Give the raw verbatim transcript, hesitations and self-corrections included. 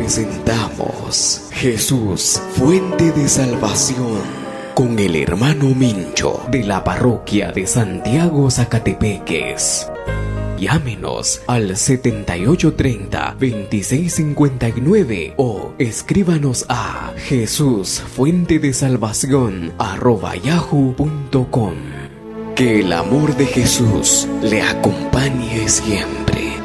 presentamos Jesús, fuente de salvación, con el hermano Mincho de la parroquia de Santiago Zacatepeques. Llámenos al setenta y ocho treinta, veintiséis cincuenta y nueve o escríbanos a Jesús Fuente de Salvación arroba yahoo punto com. Que el amor de Jesús le acompañe siempre.